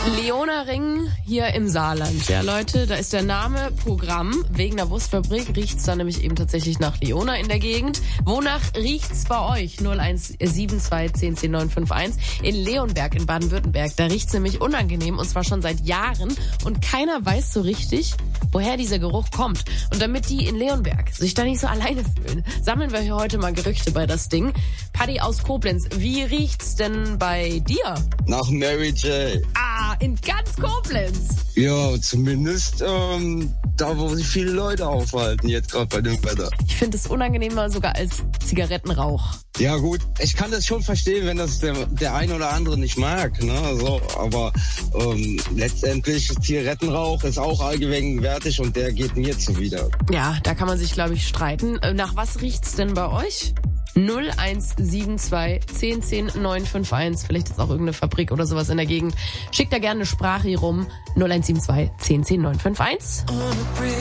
Leonaring hier im Saarland. Ja, Leute, da ist der Name Programm. Wegen der Wurstfabrik riecht's da nämlich eben tatsächlich nach Leona in der Gegend. Wonach riecht's bei euch? 0172 10 10 951. In Leonberg in Baden-Württemberg. Da riecht's nämlich unangenehm und zwar schon seit Jahren. Und keiner weiß so richtig, woher dieser Geruch kommt. Und damit die in Leonberg sich da nicht so alleine fühlen, sammeln wir hier heute mal Gerüchte bei das Ding. Paddy aus Koblenz, wie riecht's denn bei dir? Nach Mary J. Ah, in ganz Koblenz. Ja, zumindest da, wo sich viele Leute aufhalten, jetzt gerade bei dem Wetter. Ich finde es unangenehmer sogar als Zigarettenrauch. Ja gut, ich kann das schon verstehen, wenn das der ein oder andere nicht mag, ne? So, aber letztendlich Zigarettenrauch ist auch allgegenwärtig und der geht mir zuwider. Ja, da kann man sich, glaube ich, streiten. Nach was riecht's denn bei euch? 0172 10 10 951. Vielleicht ist auch irgendeine Fabrik oder sowas in der Gegend. Schickt da gerne eine Sprache hier rum. 0172 10 10 951.